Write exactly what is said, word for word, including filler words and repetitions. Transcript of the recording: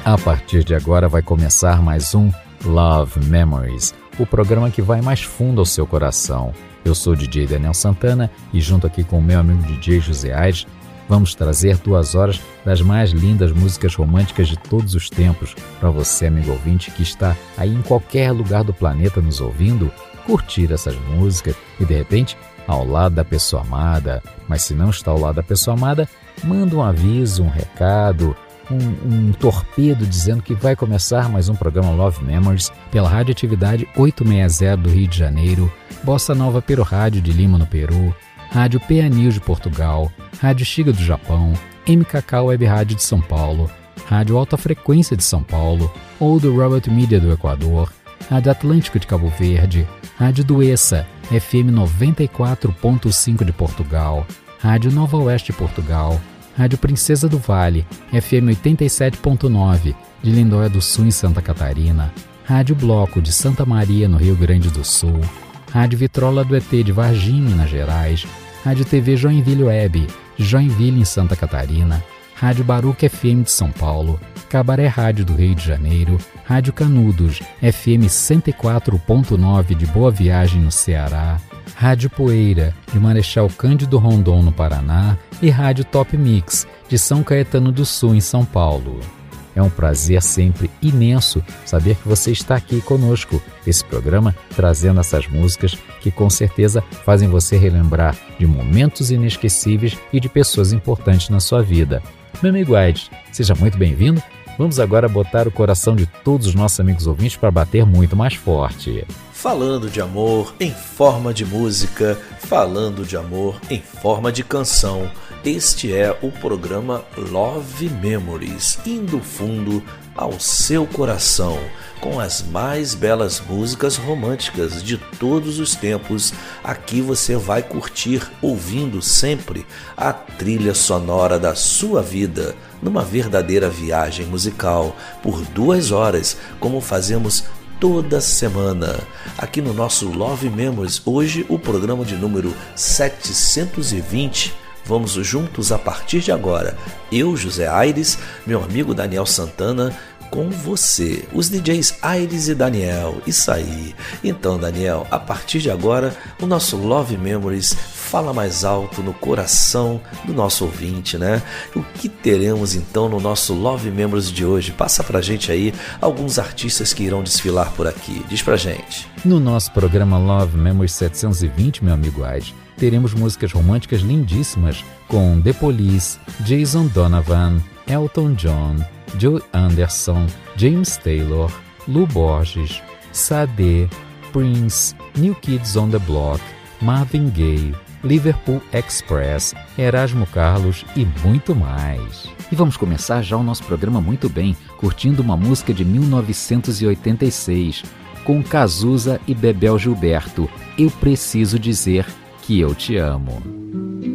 A partir de agora vai começar mais um Love Memories, o programa que vai mais fundo ao seu coração. Eu sou o D J Daniel Santana e junto aqui com o meu amigo D J José Aires, vamos trazer duas horas das mais lindas músicas românticas de todos os tempos para você, amigo ouvinte, que está aí em qualquer lugar do planeta nos ouvindo, curtir essas músicas e, de repente, ao lado da pessoa amada. Mas se não está ao lado da pessoa amada, manda um aviso, um recado, um, um torpedo dizendo que vai começar mais um programa Love Memories pela Radioatividade oitocentos e sessenta do Rio de Janeiro, Bossa Nova Peru Rádio de Lima, no Peru, Rádio P A News de Portugal, Rádio Xiga do Japão, M K K Web Rádio de São Paulo, Rádio Alta Frequência de São Paulo, ou do Robert Media do Equador, Rádio Atlântico de Cabo Verde, Rádio Duessa, F M noventa e quatro ponto cinco de Portugal, Rádio Nova Oeste de Portugal, Rádio Princesa do Vale, F M oitenta e sete ponto nove de Lindóia do Sul, em Santa Catarina, Rádio Bloco de Santa Maria, no Rio Grande do Sul, Rádio Vitrola do E T de Varginha, Minas Gerais, Rádio T V Joinville Web de Joinville, em Santa Catarina, Rádio Baruch F M de São Paulo, Cabaré Rádio do Rio de Janeiro, Rádio Canudos, F M cento e quatro ponto nove de Boa Viagem, no Ceará, Rádio Poeira, de Marechal Cândido Rondon, no Paraná, e Rádio Top Mix, de São Caetano do Sul, em São Paulo. É um prazer sempre imenso saber que você está aqui conosco, esse programa trazendo essas músicas que com certeza fazem você relembrar de momentos inesquecíveis e de pessoas importantes na sua vida. Meu amigo Aires, seja muito bem-vindo. Vamos agora botar o coração de todos os nossos amigos ouvintes para bater muito mais forte. Falando de amor em forma de música, falando de amor em forma de canção, este é o programa Love Memories, indo fundo ao seu coração, com as mais belas músicas românticas de todos os tempos. Aqui você vai curtir, ouvindo sempre a trilha sonora da sua vida, numa verdadeira viagem musical, por duas horas, como fazemos toda semana, aqui no nosso Love Memories. Hoje o programa de número setecentos e vinte. Vamos juntos a partir de agora. Eu, José Aires, meu amigo Daniel Santana, com você, os D Js Aires e Daniel. Isso aí. Então, Daniel, a partir de agora, o nosso Love Memories fala mais alto no coração do nosso ouvinte, né? O que teremos então no nosso Love Memories de hoje? Passa pra gente aí alguns artistas que irão desfilar por aqui. Diz pra gente. No nosso programa Love Memories setecentos e vinte, meu amigo Aires, teremos músicas românticas lindíssimas com The Police, Jason Donovan, Elton John, Joe Anderson, James Taylor, Lu Borges, Sade, Prince, New Kids on the Block, Marvin Gaye, Liverpool Express, Erasmo Carlos e muito mais. E vamos começar já o nosso programa muito bem, curtindo uma música de mil novecentos e oitenta e seis, com Cazuza e Bebel Gilberto, Eu Preciso Dizer Que Eu Te Amo.